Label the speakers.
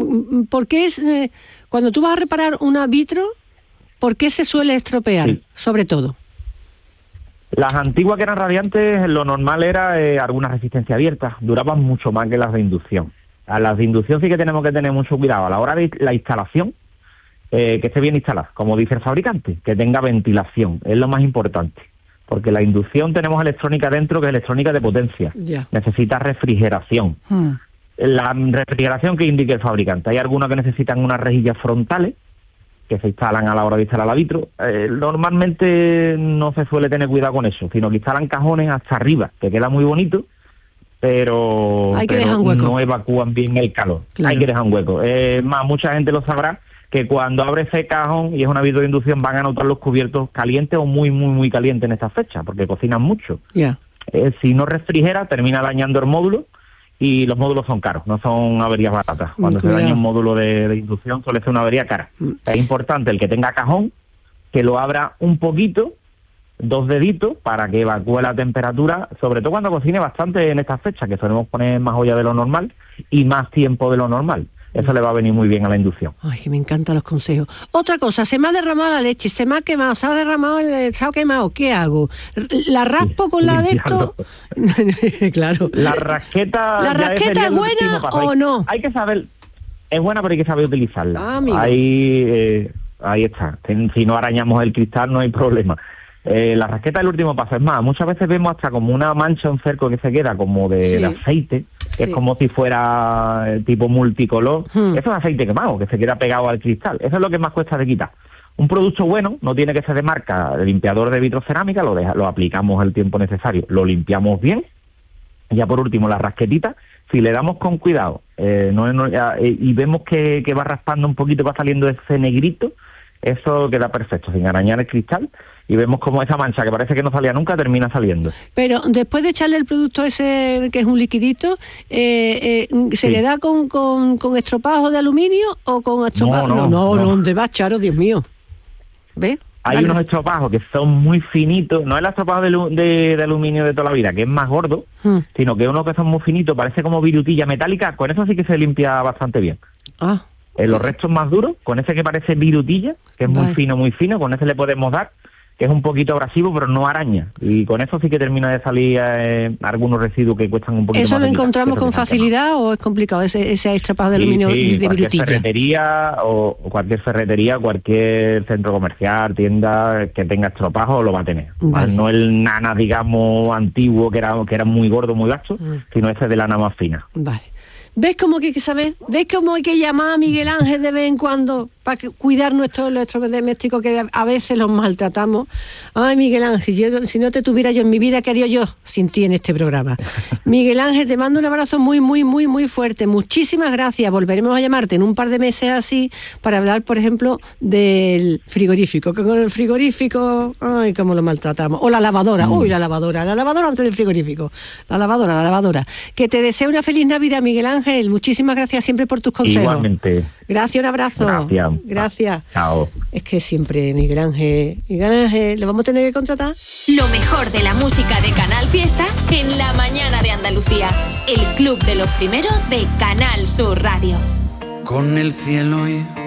Speaker 1: ¿por qué cuando tú vas a reparar una vitro, por qué se suele estropear, sobre todo?
Speaker 2: Las antiguas que eran radiantes, lo normal era alguna resistencia abierta, duraban mucho más que las de inducción. A las de inducción sí que tenemos que tener mucho cuidado a la hora de la instalación, que esté bien instalada, como dice el fabricante, que tenga ventilación, es lo más importante. Porque la inducción tenemos electrónica dentro, que es electrónica de potencia. Necesita refrigeración. La refrigeración que indique el fabricante. Hay algunas que necesitan unas rejillas frontales, que se instalan a la hora de instalar la vitro. Normalmente no se suele tener cuidado con eso, sino que instalan cajones hasta arriba, que queda muy bonito, pero no evacúan bien el calor. Claro. Hay que dejar un hueco. Más, mucha gente lo sabrá, que cuando abre ese cajón y es una vitro de inducción van a notar los cubiertos calientes o muy, muy, muy calientes en esta fecha, porque cocinan mucho. Si no refrigera, termina dañando el módulo, y los módulos son caros, no son averías baratas. Cuando se daña un módulo de inducción suele ser una avería cara. Es importante el que tenga cajón, que lo abra un poquito, 2 deditos, para que evacúe la temperatura, sobre todo cuando cocine bastante en estas fechas, que solemos poner más olla de lo normal y más tiempo de lo normal. Eso le va a venir muy bien a la inducción.
Speaker 1: Ay, que me encantan los consejos. Otra cosa, se me ha derramado la leche, se me ha quemado, se ha derramado, se ha quemado. ¿Qué hago? ¿La raspo con la de esto? Claro.
Speaker 2: La rasqueta...
Speaker 1: ¿La rasqueta es buena o no?
Speaker 2: Hay que saber... Es buena, pero hay que saber utilizarla. Ahí está. Si no arañamos el cristal no hay problema. La rasqueta es el último paso. Es más, muchas veces vemos hasta como una mancha, un cerco que se queda como de aceite, que es como si fuera tipo multicolor. Eso es aceite quemado, que se queda pegado al cristal. Eso es lo que más cuesta de quitar. Un producto bueno no tiene que ser de marca, el limpiador de vitrocerámica, lo aplicamos el tiempo necesario, lo limpiamos bien. Ya por último, la rasquetita, si le damos con cuidado y vemos que va raspando un poquito, va saliendo ese negrito, eso queda perfecto, sin arañar el cristal, y vemos como esa mancha que parece que no salía nunca termina saliendo.
Speaker 1: Pero después de echarle el producto ese, que es un liquidito, ¿se le da con estropajo de aluminio o con estropajo? No, ¿dónde va, Charo? Dios mío. ¿Ves?
Speaker 2: Hay unos estropajos que son muy finitos, no es el estropajo de aluminio de toda la vida, que es más gordo, sino que unos que son muy finitos, parece como virutilla metálica, con eso sí que se limpia bastante bien. Los restos más duros, con ese que parece virutilla, que es muy fino, con ese le podemos dar, que es un poquito abrasivo, pero no araña. Y con eso sí que termina de salir algunos residuos que cuestan un poquito más.
Speaker 1: ¿Eso lo encontramos con facilidad o es complicado, ese estropajo de aluminio de virutilla?
Speaker 2: Cualquier ferretería, cualquier centro comercial, tienda que tenga estropajo lo va a tener. No el nana, digamos, antiguo, que era muy gordo, muy gasto, sino ese de lana más fina.
Speaker 1: Vale. ¿Ves cómo que hay que saber? ¿Ves cómo hay que llamar a Miguel Ángel de vez en cuando para cuidar nuestros electrodomésticos, que a veces los maltratamos? Ay, Miguel Ángel, si no te tuviera yo en mi vida, ¿qué haría yo sin ti en este programa? Miguel Ángel, te mando un abrazo muy, muy, muy, muy fuerte. Muchísimas gracias. Volveremos a llamarte en un par de meses así para hablar, por ejemplo, del frigorífico. Que con el frigorífico, ay, cómo lo maltratamos. O la lavadora. Uy, la lavadora antes del frigorífico. La lavadora. Que te deseo una feliz Navidad, Miguel Ángel. Muchísimas gracias siempre por tus consejos.
Speaker 2: Igualmente.
Speaker 1: Gracias, un abrazo. Gracias.
Speaker 2: Chao.
Speaker 1: Es que siempre Miguel Ángel, ¿lo vamos a tener que contratar?
Speaker 3: Lo mejor de la música de Canal Fiesta en la mañana de Andalucía. El club de los primeros de Canal Sur Radio.
Speaker 4: Con el cielo y